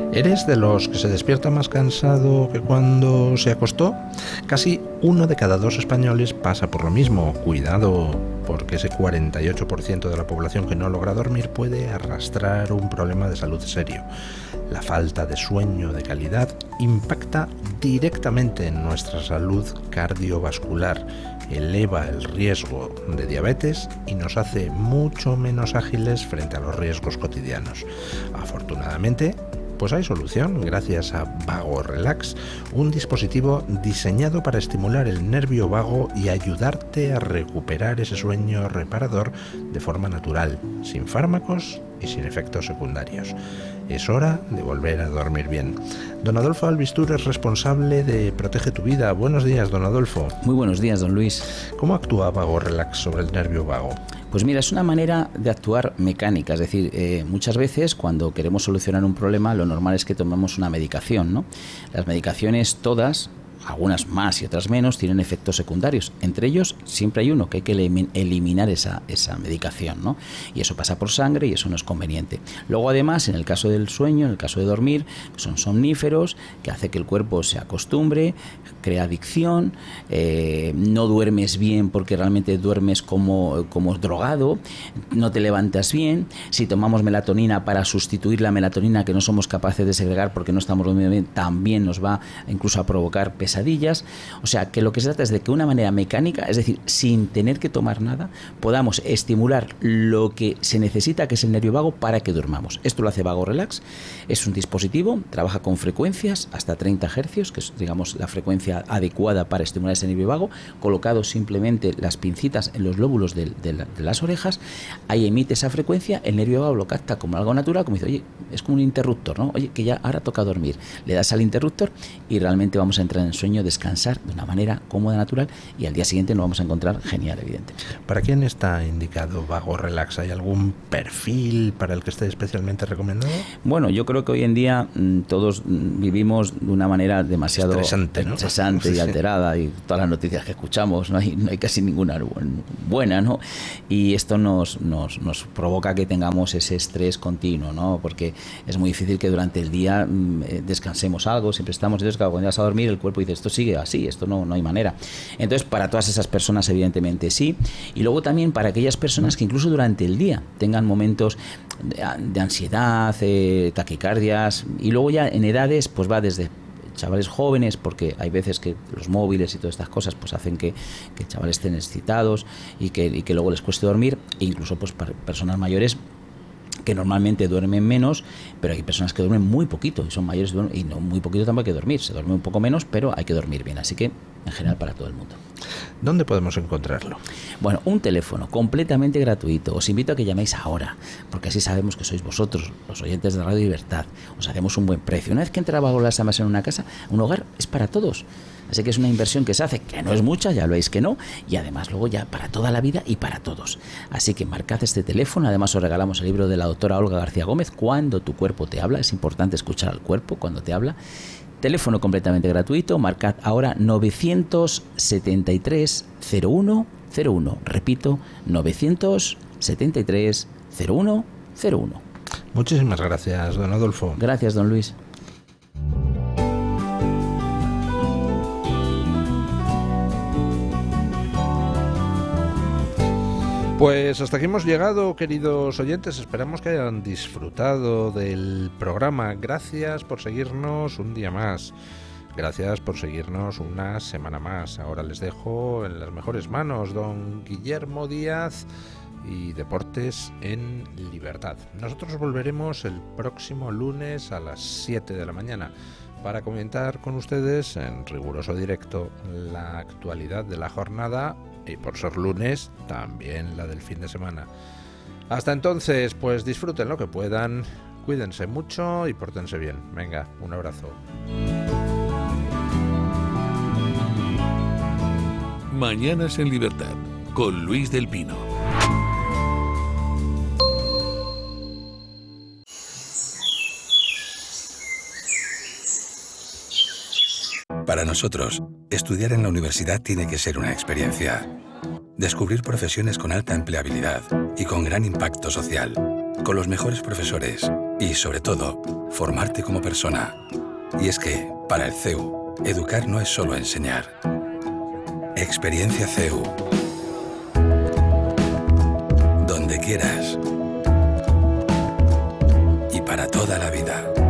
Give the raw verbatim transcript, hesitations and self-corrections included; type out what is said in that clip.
¿Eres de los que se despierta más cansado que cuando se acostó? Casi uno de cada dos españoles pasa por lo mismo. Cuidado, porque ese cuarenta y ocho por ciento de la población que no logra dormir puede arrastrar un problema de salud serio. La falta de sueño de calidad impacta directamente en nuestra salud cardiovascular, eleva el riesgo de diabetes y nos hace mucho menos ágiles frente a los riesgos cotidianos. Afortunadamente, pues hay solución gracias a Vago Relax, un dispositivo diseñado para estimular el nervio vago y ayudarte a recuperar ese sueño reparador de forma natural, sin fármacos y sin efectos secundarios. Es hora de volver a dormir bien. Don Adolfo Albistur es responsable de Protege tu Vida. Buenos días, don Adolfo. Muy buenos días, don Luis. ¿Cómo actúa Vago Relax sobre el nervio vago? Pues mira, es una manera de actuar mecánica, es decir, eh, muchas veces cuando queremos solucionar un problema lo normal es que tomemos una medicación, ¿no? Las medicaciones todas, algunas más y otras menos, tienen efectos secundarios. Entre ellos siempre hay uno, que hay que eliminar esa, esa medicación, ¿no? Y eso pasa por sangre y eso no es conveniente. Luego además, en el caso del sueño, en el caso de dormir, son somníferos, que hace que el cuerpo se acostumbre, crea adicción, eh, no duermes bien porque realmente duermes como, como drogado, no te levantas bien. Si tomamos melatonina para sustituir la melatonina que no somos capaces de segregar porque no estamos durmiendo bien, también nos va incluso a provocar pesadillas. O sea, que lo que se trata es de que de una manera mecánica, es decir, sin tener que tomar nada, podamos estimular lo que se necesita, que es el nervio vago, para que durmamos. Esto lo hace Vago Relax. Es un dispositivo, trabaja con frecuencias hasta treinta hercios, que es, digamos, la frecuencia adecuada para estimular ese nervio vago, colocado simplemente las pincitas en los lóbulos de, de, la, de las orejas. Ahí emite esa frecuencia, el nervio vago lo capta como algo natural, como dice, oye, es como un interruptor, ¿no? Oye, que ya ahora toca dormir. Le das al interruptor y realmente vamos a entrar en sueño, descansar de una manera cómoda, natural, y al día siguiente nos vamos a encontrar genial, evidente. ¿Para quién está indicado Vago Relax? ¿Hay algún perfil para el que esté especialmente recomendado? Bueno, yo creo que hoy en día mmm, todos mmm, vivimos de una manera demasiado estresante, ¿no? estresante y alterada, y todas las noticias que escuchamos, no hay, no hay casi ninguna buena, ¿no? Y esto nos, nos, nos provoca que tengamos ese estrés continuo, ¿no? Porque es muy difícil que durante el día mmm, descansemos algo, siempre estamos, entonces claro, cuando vas a dormir el cuerpo dice, esto sigue así, esto no, no hay manera. Entonces, para todas esas personas, evidentemente sí. Y luego también para aquellas personas que incluso durante el día tengan momentos de, de ansiedad, eh, taquicardias, y luego ya en edades, pues va desde chavales jóvenes, porque hay veces que los móviles y todas estas cosas pues hacen que, que chavales estén excitados y que, y que luego les cueste dormir, e incluso pues para personas mayores que normalmente duermen menos, pero hay personas que duermen muy poquito y son mayores y no muy poquito tampoco hay que dormir, se duerme un poco menos, pero hay que dormir bien, así que en general para todo el mundo. ¿Dónde podemos encontrarlo? Bueno, un teléfono completamente gratuito. Os invito a que llaméis ahora, porque así sabemos que sois vosotros, los oyentes de Radio Libertad. Os hacemos un buen precio. Una vez que entra Vago Relax en una casa, un hogar, es para todos. Así que es una inversión que se hace, que no es mucha, ya lo veis que no, y además luego ya para toda la vida y para todos. Así que marcad este teléfono, además os regalamos el libro de la doctora Olga García Gómez, Cuando tu cuerpo te habla. Es importante escuchar al cuerpo cuando te habla. Teléfono completamente gratuito, marcad ahora novecientos setenta y tres cero uno cero uno. Repito, novecientos setenta y tres cero uno cero uno. Muchísimas gracias, don Adolfo. Gracias, don Luis. Pues hasta aquí hemos llegado, queridos oyentes. Esperamos que hayan disfrutado del programa. Gracias por seguirnos un día más. Gracias por seguirnos una semana más. Ahora les dejo en las mejores manos, don Guillermo Díaz y Deportes en Libertad. Nosotros volveremos el próximo lunes a las siete de la mañana para comentar con ustedes en riguroso directo la actualidad de la jornada y, por ser lunes, también la del fin de semana. Hasta entonces, pues disfruten lo que puedan, cuídense mucho y pórtense bien. Venga, un abrazo. Mañanas en Libertad, con Luis del Pino. Para nosotros, estudiar en la universidad tiene que ser una experiencia. Descubrir profesiones con alta empleabilidad y con gran impacto social, con los mejores profesores, Y sobre todo, formarte como persona. Y es que, para el C E U, educar no es solo enseñar. Experiencia C E U. Donde quieras. Y para toda la vida.